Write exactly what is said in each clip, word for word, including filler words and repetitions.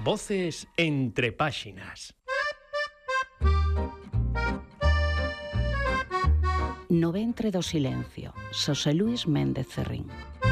Voces entre páxinas. No ventre do silencio, Xosé Luis Méndez Cerrín.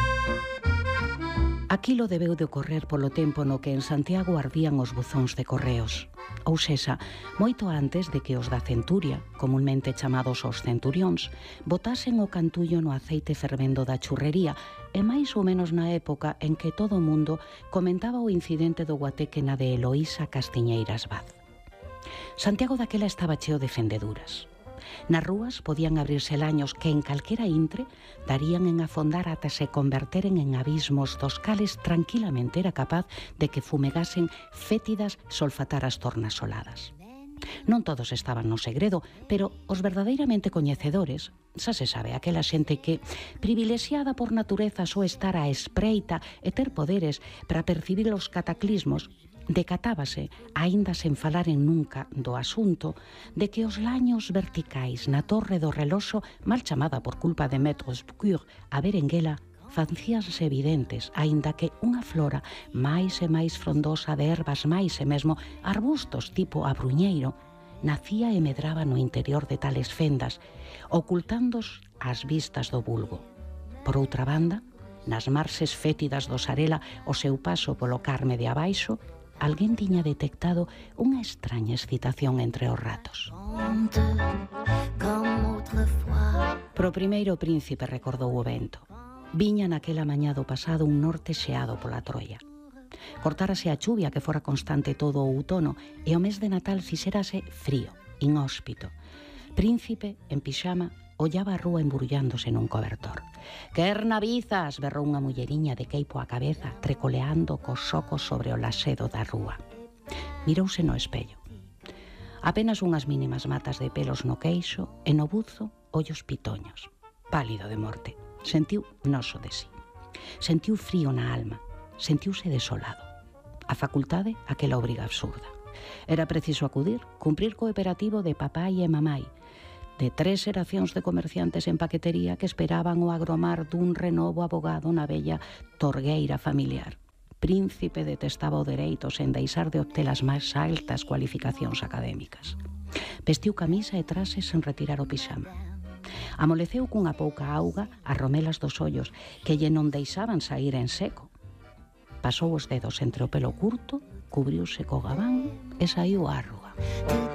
Aquilo debeu de ocorrer polo tempo no que en Santiago ardían os buzóns de correos. Ou sexa, moito antes de que os da centuria, comúnmente chamados os centurións, botasen o cantullo no aceite fervendo da churrería, e máis ou menos na época en que todo o mundo comentaba o incidente do guateque na de Eloísa Castiñeiras Vaz. Santiago daquela estaba cheo de fendeduras. Nas rúas podían abrirse laños que en calquera intre darían en afondar ata se converteren en abismos dos cales tranquilamente era capaz de que fumegasen fétidas solfataras tornasoladas. Non todos estaban no segredo, pero os verdadeiramente coñecedores, xa se sabe, aquela xente que, privilexiada por natureza só estar á espreita e ter poderes para percibir os cataclismos, decatábase, aínda sen falar en nunca do asunto, de que os laños verticais na torre do reloxo, mal chamada por culpa de Maître Pucure, a berenguela, facíanse evidentes, aínda que unha flora máis e máis frondosa de ervas máis e mesmo arbustos tipo abruñeiro, nacía e medraba no interior de tales fendas, ocultándos as vistas do vulgo. Por outra banda, nas marxes fétidas do Sarela, o seu paso polo Carme de abaixo, alguén tiña detectado unha extraña excitación entre os ratos. Pro primeiro príncipe recordou o vento. Viña naquela mañá do pasado un norte xeado pola Troia. Cortárase a chuvia que fora constante todo o outono e o mes de Natal fixérase frío, inhóspito. Príncipe, en pixama, ollaba a rúa emburullándose nun cobertor. «Quer navizas!» berrou unha mulleriña de queipo á cabeza, trecoleando cos socos sobre o laxedo da rúa. Mirouse no espello. Apenas unhas mínimas matas de pelos no queixo e no buzo ollos pitoños. Pálido de morte. Sentiu noso de sí. Sentiu frío na alma. Sentiuse desolado. A facultade, aquela obriga absurda. Era preciso acudir, cumprir co operativo de papai e mamai, de tres xeracións de comerciantes en paquetería que esperaban o agromar dun renovo abogado na bella torgueira familiar. Príncipe detestaba o dereito sen deixar de obter as máis altas cualificacións académicas. Vestiu camisa e traxe sen retirar o pixama. Amoleceu cunha pouca auga as romelas dos ollos que lle non deixaban sair en seco. Pasou os dedos entre o pelo curto, cubriuse co gabán e saiu á rúa.